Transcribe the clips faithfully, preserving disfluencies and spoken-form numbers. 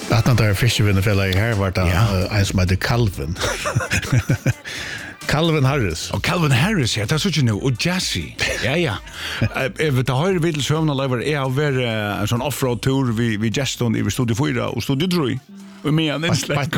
Att han tar fiskevinnarfälla i här var det ja. En som heter Calvin. Calvin Harris. Och Calvin Harris, ja, det är så nu och Jazzy. Ja, ja. Jag vet att höra vill sömna lever är av en sån offroad tour vi vi Jeston i Studio fyra och Studio tre. Och med en inslag.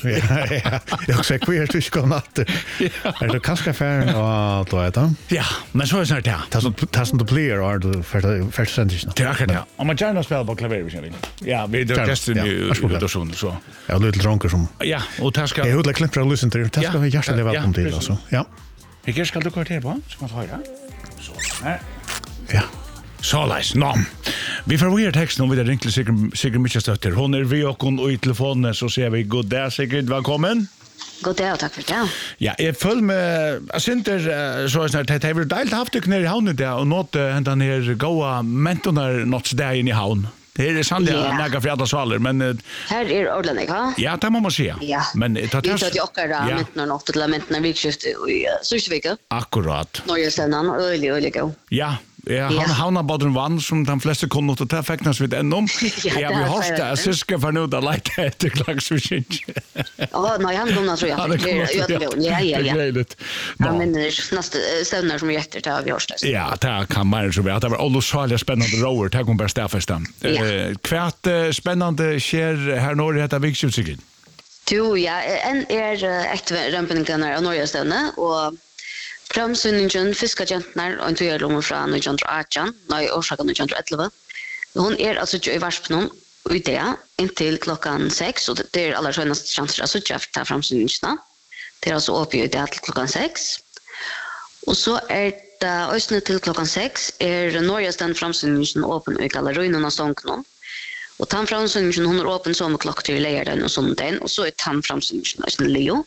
Jag säger queer tysk kom natt. Är det kanske färn och då heter han? Ja, men så är det här. Tas inte tas inte player or the för för sentence. Det är det. Om man gärna spelar på klaver vi vill. Ja, vi det Jeston ju så så. Ja, lite drunker som. Ja, och det ska jag vill klimpa och lyssna till. Det ska vi hjärtligt välkommen till alltså. Ja. Jag ska du kvarter på, så man får höra. Så. Ja. Så läs. Nå. Vi får weird text nu vidare enkelt säkert säkert mycket stötter. Hon är vi och hon i telefonen så ser vi god där säkert välkommen. God dag, tack för det. Ja, jag följ med jag synter så är det det har delt haft det ner i havnen där och något ända ner goa mentoner något där in i havn. Det är sannligen några fjärde svaler men här är ordentligt, va? Ja, det må man säga. Ja. Men det tar det är också där mentoner något till mentoner vikskifte i Sysvika. Akkurat. Norge sedan öliga öliga. Ja. Ja, han havna badren vann som de fleste kunne til å feknes vidt ennom. Ja, vi har det, jeg sysker for noe da leite etter klagsforsynt. Ja, nei, han kommer tror jeg. Han kommer, ja, ja, ja. Det er litt. Han minner nesten stevner som gjetter til vi har det. Ja, det kan man så vet. Det var alle særlig spennende roer, det kommer bare stedfeste. Hvert spennende skjer her når det heter Vikskjøtsikring? Jo, ja, en er ekte rømpeningene av Norge-stevne, og framsyningen fiskagentnar og en tøyerlommer fra nitton eighteen, nei, årsaken nitton eleven. Hon er altså ikke i varspen i det, inntil klokkan seks, og det er aller skjønneste sjanser å sitte til framsyningene. Det er altså åpig i det til klokkan seks. Og så er det østene til klokkan seks, er Norges den framsyningen åpen i gallerien og stånkene. Og den framsynningen hun er åpen som klokk til leieren og sånn, og så er den framsynningen østene Leo.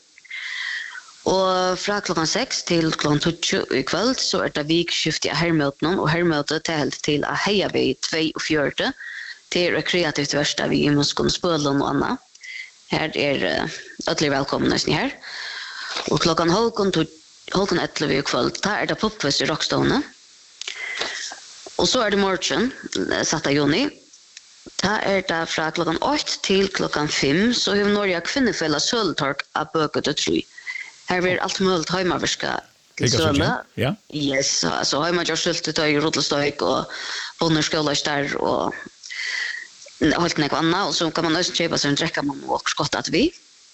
Og fra klokkan seks til klokkan tjugo i kveld så er det vikskifte av herrmøtene, og herrmøtet er helt til å heia vi tjueåtte til rekreativt verste vi i Moskon, Spølen og Anna. Her er ødelig velkommen nesten her. Og klokkan halvkon elleve i kveld, da er det popfest i Rockstone. Og så er det morgen, satt av juni. Da er det fra klokkan åtte til klokkan fem, så har Norge kvinnefella søltork av bøket og tru. Här är allt möjligt hemmaverska. Ja. Yes, så har man gjort syltetøy, rotlestöjk och bonnerskola där och hållt något annat. Och så kan man också köpa sig en dräcka man och skottat vi.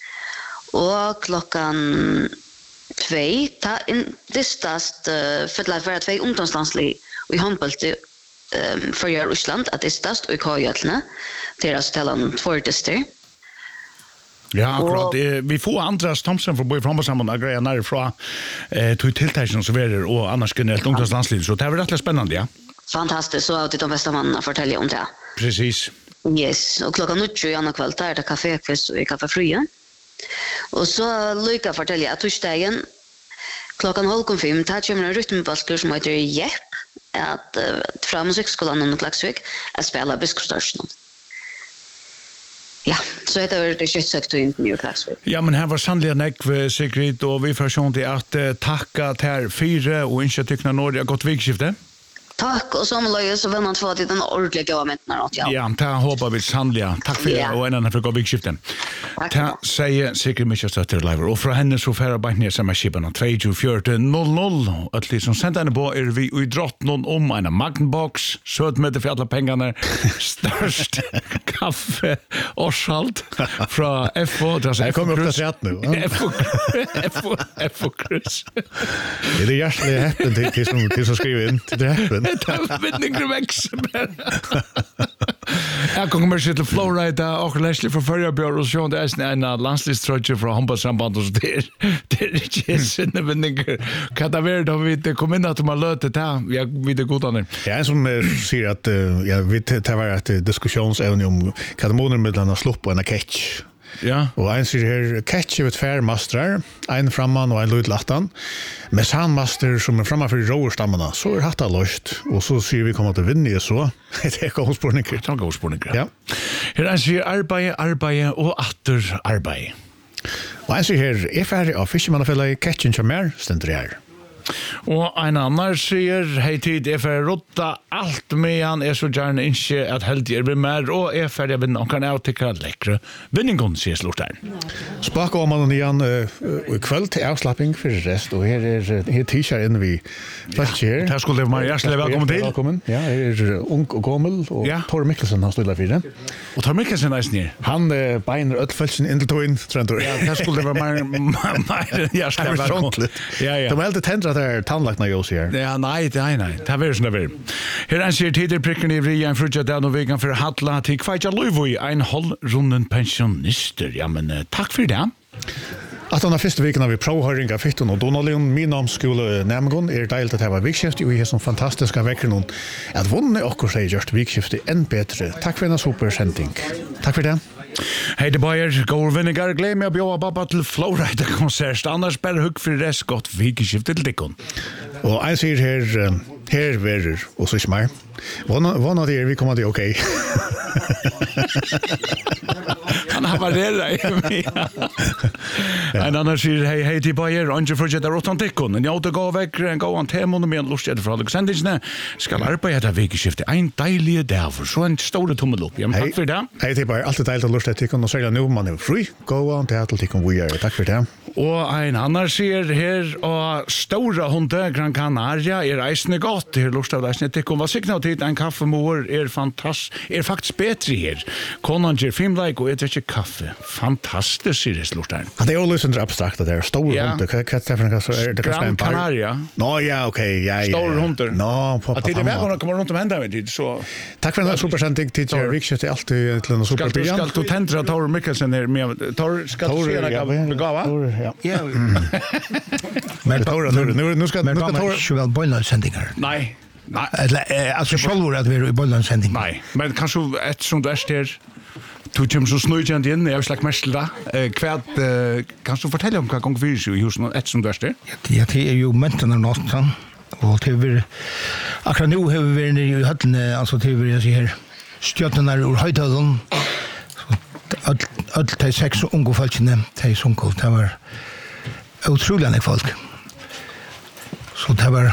Och klockan två, ta in distast för att vara två ungdomslandslig och i handbollt um, för i Ryssland att distast och i Kajatlarna. Deras tallan två dister. Ja, akkurat. Vi får Andreas Thomsen från Boy Fromba samman och grejer närifrån eh, till tilltäckning som serverar och annars generellt ungdomslandsliv. Så det är rätt spännande, ja. Fantastiskt, så att de bästa mannen fortäljer om det. Precis. Yes, och klockan nio i andra kväll där är det kafékvist och Kaffe Fria. Och så lycka fortälja att torsdagen klockan halv fem där kommer en rytmbasker som heter Jepp att uh, från musikskolan i Klagsvik att spela Biskopsdörsen. Ja, så heter det det kjøttsøkt og inte New Klagsvik. Ja, men her var sannelig en ekve, Sigrid, og vi får sånn til at uh, takka til fire og ikke tykkene når det har gått vikskifte. Takk, og som løy så vil man få til den ordentlige gavamenten her. Ja, ja det håper vi sannelig. Takk for yeah. og en annen for å gå vikskifte. Det sier Sigrid mye støtter live. Og fra henne så færre bare ned sammen skipene tjuefire null null. Og at liksom sendt henne på er vi i drott noen om en magnbox, søtmøte for alle pengene, størst kaffe og salt fra F O. Jeg kommer opp til sett nå. F O Krus. Det er hjertelig heppen til som skriver inn til det heppen. Det er vinninger vekser bare. Jeg kommer til Flowride og Leslie fra Førjabjør og sånn. Det er en landslisttrøtje fra håndballsamband og det er ikke sinne vinninger. Hva det er da vi kom inn at man løte det her? Vi er god an det. Ja, en som sier at ja, vi tar være et diskusjonsevne om hva det måneder med denne slopp og en catch. Ja. Og en sier her, catch er et fær master, en framman og en lyd lattan. Med sandmaster som er framme for råerstammene, så er hatt det løst. Og så sier vi kommer til å vinne i så. Det er ikke hovedspårninger. Det er ikke hovedspårninger. Ja. Her en sier arbeid, arbeid og atter arbeid. Og en sier her, er ferdig av Fischermannafellet, catchen som er, stender her. Og en annan sier, hei tid, er for rotta alt med han, er så gjerne ikke at heldig er vi mer, og er for jeg vinner, og kan jeg tykke at lekre vinningen, sier Slorstein. Spak om man igjen i kveld til avslapping for rest, og her er her tisjer inn vi først her. Her skulle det være hjertelig velkommen til. Velkommen, ja, her er ung og gammel, og Ja. Tor Mikkelsen han stiller for det. Og tar Mikkelsen eisen her. Han eh, beiner ødelfølsen inn til togjen, tror jeg. Ja, her skulle det være mer, mer hjertelig velkommen. Ja, ja. De er alltid tendret at det er tannlagna jo, sier. Ja, nei, nei, nei. Det er veldig sånn det er. Her er en sier tider prikken i vri, en frutja den og vegan for Hadla til Kveitja Løyvøy, en halvrunden pensjonister. Ja, men uh, takk for det. At denne første viken har vi prøvhøring av Fytten og Donalion, min namnskole Nemgon, er deilt at det var vikskifte, og jeg er sånn fantastiske vekker noen at vunnet okkur seg gjørst vikskifte enn bedre. Takk for en super sending. Takk for det. Hei, det Bayer, går vinnigar, gled meg å bjåa babba til Flowrider-konsert, annars bare hugg for rest godt vikskifte til dikkon. Og jeg sier her, um, her verer, og så ikke mer. Våna det er, vi kommer til ok. Han havarerar i mig. En annan sier, hei, hei til Bayer, andre for gjedda råttan dikkon, en jauta gav vekk, en gav an temon, og med en lustgjede fra alle sendingsene, skal arbeid etter vikskifte, ein deilige dag, for så en store tommel opp. Ja, men takk for det. Hei til bare, alltid deilt å lust til tikkun, og særlig nå man er fri. Gå an til til tikkun vi er. Takk for det. Og en annan sier her, og stora hunde, Gran Canaria, er eisne godt, her lust av eisne tikkun, var sikna tid, en kaffemor er fantast, er faktisk bedre her. Konan gjør filmleik, og etter ikke kaffe. Fantastisk, sier det Slorstein. Det er jo litt abstrakt det der. Store Ja. hunde, hva hva er det for noe? Er det kanskje Gran en bar? Canaria. Nå, ja, ok, ja, ja. Store hunder. Nå, på At det er med å komme rundt om hendene med tid, så... Takk for en supersending, tidligere vikskifte, alltid til en Skal du, superbyan. skal du tendre Tor Mikkelsen her med... Tor, skal du se noe gava? Ja. Ja, Men Tora, Tora, nu nu ska men nu ska det var Tora. ikke vel bøylandssendinger. Nei. Nei. Eller, eh, altså, sjálfur at vi er i bøylandssendinger. Nei. Men kanskje et som du er her, du kommer så snøykjent inn, jeg har slagt mest til deg. Hva, kan du fortelle om hva gong virus i husen, et som du er her? Ja, det er jo menten av nått, sånn. Og til vi, akkurat nå har vi vært nere i høttene, altså til vi, jeg sier her, stjøttene ur høytølen, alt de seks unge folkene, de sunko, det var utrolig enn folk. Så det var...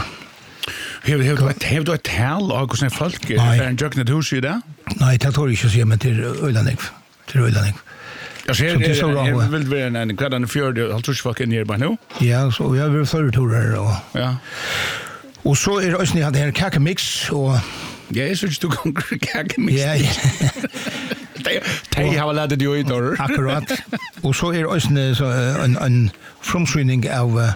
Har du et tal av hvordan folk er Nei. for en jøknet hus i det? Nei, det tror jeg ikke å si, men til Øylanding. Til Øylanding. Altså, her Så det er så bra, er ja. vil være en, en, hva er den fjørde, halvtrus folk inn her bare nå? Ja, så vi har vært flere turer, og... Ja. Og så er det også ni hadde her kakemix, og... Ja, jeg synes du kan kake mig. Ja, ja. De har lært det jo i dårer. Akkurat. Og så er det også en, så, en, en fromsynning av uh,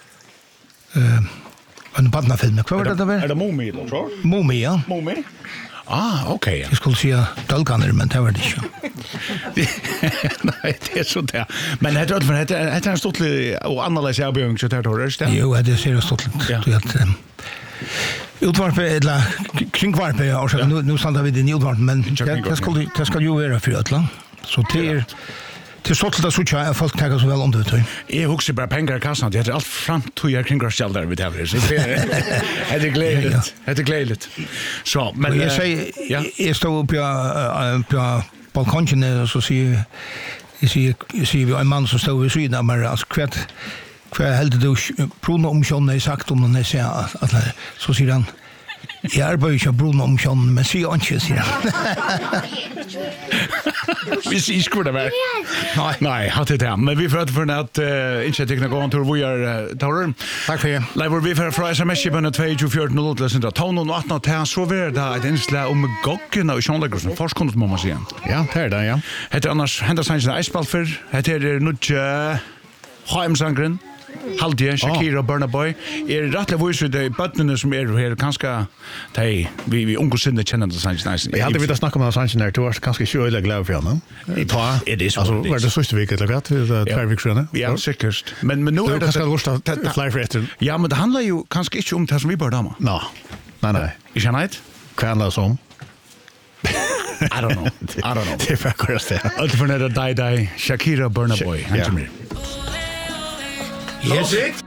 uh, en badnafilm. Hva var det det var? Er det Momi, eller tror du? Momi, ja. Momi? Ah, ok, ja. Jeg skulle si dølganer, men det var det ikke. Nei, det er så det. Men det er det er en stortlig og annerledes avbjøring så det er det, ikke det? Jo, det ser jo stått litt. Ja. Du vet, um, utvarpe, eller kringvarpe, ja, ja. nu, nu standa vi det i utvarpe, men det, det, skal, det skal jo være for øtla. Så det er... Det er stått litt av suttja, folk tenker så vel om det, tror jeg. Jeg husker bare penger i kassan, det er alt frem til jeg kring gråstjaldar vi tar så det er det er gledelig, det er gledelig. Så, men... Og jeg eh, sier, ja. jeg står på, uh, på balkongen, og så sier jeg sier, jeg sier vi en mann som står ved siden av meg, altså, hva, hva heldig du, Bruno Omkjønne har sagt om når jeg sier, at, at, så sier han, jeg arbeider ikke av Bruno Omkjønne, men sier han ikke, sier han. Vi sier ikke hvor det var. Nei, nei, hatt det her. Men vi får for at uh, initiativene går an til hvor jeg uh, tar den. Takk for det. Leivor, vi får fra sms-kipene to to fire null til Sindra. Tånen og atten til så vil det et innslag om gokken og sjånleggelsen. Forskåndet må man si. Ja, det er det, ja. Hette annars hendas sannsyn Eispalfer. Hette er Nudje H M-sangren. Haldje, Shakira, oh. Burna Boy. Er rettelig viser det bøttene som er her, kanskje de, vi, vi unge sinne kjenner det sannsyn Eisen. Jeg hadde vidt å snakke om det sannsyn her, du var kanskje ikke øyelig glad for henne. Ta, er det så? altså, var det sørste vik, eller hva? Tver vik siden? Ja, sikkert. Men, men nå Du er det... kanskje lust av flere for etter? Ja, men det handler jo kanskje ikke om det som vi bør dama. Nå, nei, nei. Ikke han eit? Hva handler det som? I don't know. I don't know. Det er for akkurat det. Alt for nere Dai Dai, Shakira, Burna Boy. Han Ja. kommer. Yes.